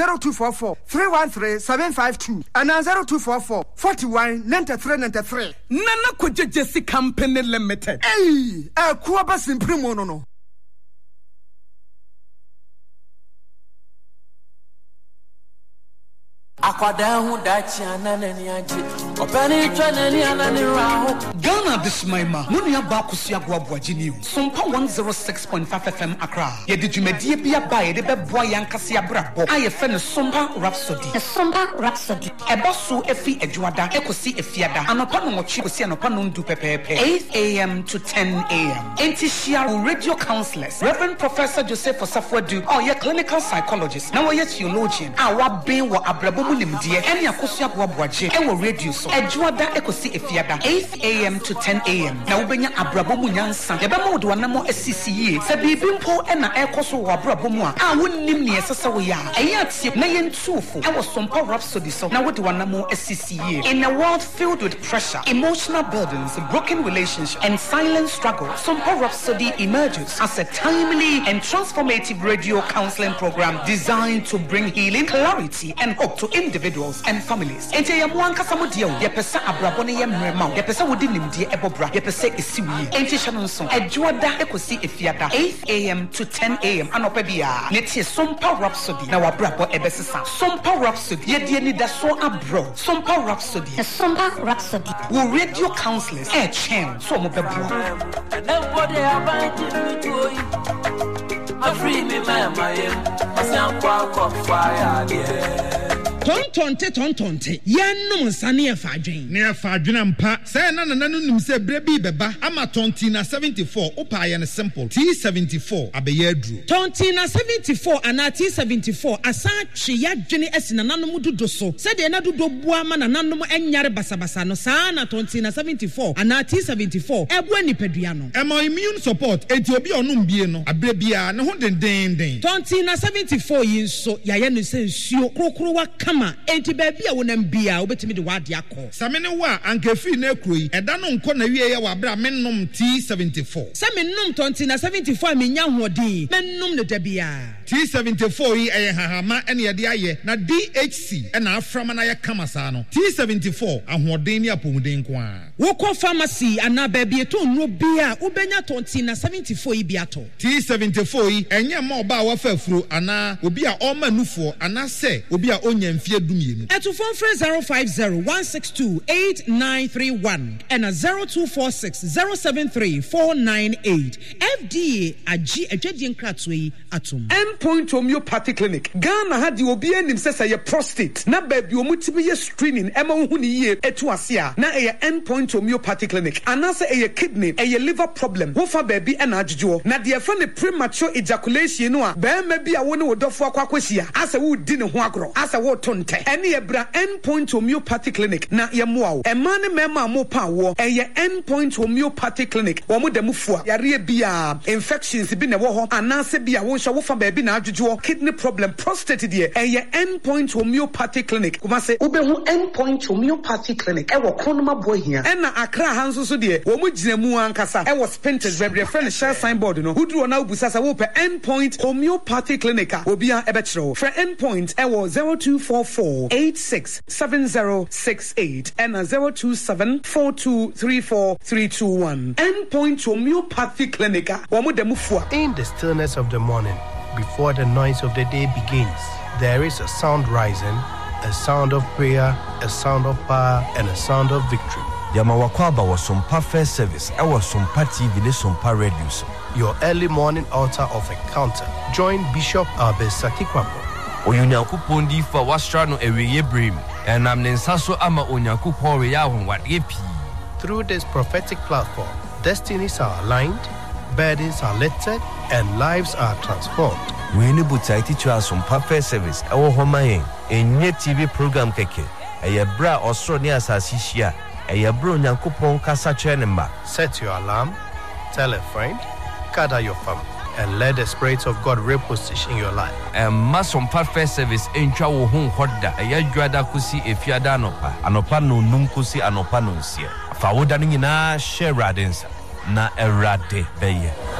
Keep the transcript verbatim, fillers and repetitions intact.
zero two four four three one three seven five two and zero two four four forty-one ninety-three ninety-three. Nana Kujesi Company Limited. Hey, a Kuaba Simprimo no. Akwadahu dachi ananani aje opani twanani anani raho Ghana this maima munia ba kusia go aboaji ni Sompa one oh six point five F M Accra ye de dwumadie bia ba ye de beboa yankase abrabo aye fe ne Sompa Rhapsody the Sompa Rhapsody eboso efi adwada ekosi efiada anopa no mochi kosi anopa no ndu pepepe eight a m to ten a m Entishia radio counselors Reverend Professor Joseph Osafwadu oh ye clinical psychologist na we theologian awa ben wo abrabo nimdie ene akoso aboaboaje e wo radio so adwada ekosi efiada eight a m to ten a m na wobenya abrabo mu nyansa ye be ma wode wanamo asisiye se bibi mpo e na ekoso wo abrabo mu a a wonnim ne esese wo ya eyi atie na ye ntufo e wo Sompa Rhapsody so na wode wanamo asisiye in a world filled with pressure, emotional burdens, broken relationships and silent struggle. Sompa Rhapsody emerges as a timely and transformative radio counseling program designed to bring healing, clarity and hope to individuals and families. Ente ya mwanka samudia ye pesa abrabone ye mrema ye pesa wodi nimdie ebobra ye pesa esiwi ente shanonso adwoda ekosi efiada eight a m to ten a m anopa bia netie Sompa Rhapsody na wabrabo ebesesa Sompa Rhapsody ye die ni daso abro Sompa Rhapsody the Sompa Rhapsody wo radio counselors e chen so mo bebo nobody abandon me to I free me mama yem asankwa kwa fire there Tontonte tontonte yenum nsane e fadwen ne e fadwen mpa say na nana num se brebi beba ama tontina seventy-four opa ye ne simple T seventy-four abeye aduru tontina seventy-four ana T seventy-four asa twe yadwene asina nanom dodo so se de na dodo bua ma nanom enyare basabasa no saa na tontina seventy-four ana T seventy-four ebo anipadua no e ma immune support enti obi onum bie no abrebia ne ho denden den tontina seventy-four yin so yaye no se nsuo krokro wa kama enti baby a wonam bia obetimi de wade akọ samene wa ankafi na ekroyi eda no nko na wie ye wa bra mennom T seventy-four samennom tontina seventy-four menya hodin mennom ne dabia T seventy-four yi eye hahama ene ye de aye na D H C ena aframa na ye kama saa no T seventy-four ahoden ni apomuden ko a wokọ pharmacy ana baby to nro bia ubenya tontina seventy-four yi bia to T seventy-four yi enye ma oba wa fafuro ana obi a o manufo ana se obi a onya mfie dumienu eto phone free zero five zero one six two eight nine three one and a zero two four six zero seven three four nine eight F D A agi adwadi nkratwe atom Endpoint Homeopathy Clinic Ghana hadi obi anim sesa ye prostate na baby omutibi ye screening ema hu ni ye etu ase a na eye Endpoint Homeopathy Clinic anase eye kidney eye liver problem wo fa baby ena adwodwo na de fa ne premature ejaculation no a ba ma bi a wo ne wodofo akwakwahia ase wo di ne ho agro ase wo tonte ene ebra Endpoint Homeopathy Clinic na ye moa wo ema ne mema mo pa wo eye Endpoint Homeopathy Clinic wo mo da mufua yare bia infections bi ne wo ho anase bia wo hwa wo fa baby na adwodwo kidney problem prostate de eye Endpoint Homeopathy Clinic kuma se ubehu Endpoint Homeopathy Clinic e wo kronoma bohia ena Accra hanso so de wo mo gina mu ankasa e wo Spintex baby friend share signboard no huduro na ubusasa wo pe Endpoint Homeopathy Clinic a obia e be kire for Endpoint e wo zero two four four eight six seven zero six eight and a zero two seven four two three four three two one Endpoint Homeopathy Clinic wo mo da mufua. In the stillness of the morning, before the noise of the day begins, there is a sound rising, a sound of prayer, a sound of power, and a sound of victory. Yamawakwaba was Sompa First Service. I was Sompa T V, Sompa Radio. Your early morning altar of encounter. Join Bishop Abesaki Kwambo. Onyankopon di fa wastra no eweye brim enam ne nsaso ama onyankopon we ya honwade pi. Through this prophetic platform, destinies are aligned, burdens are lifted, and lives are transformed. We need to teach us some Sompa Service. Our home enye T V program keke. Eye bra osro ni asasi hia. Eye bro onyankopon kasa kire ne mba. Set your alarm, tell a friend, gather your family, and let the Spirit of God reposition your life. And mass on First Service in Chawo Home Hoda, a Yajuada Kusi, a Fiada Nopa, Anopano Numkusi, Anopano Sia. Fawodanina, share radins, na erade beye.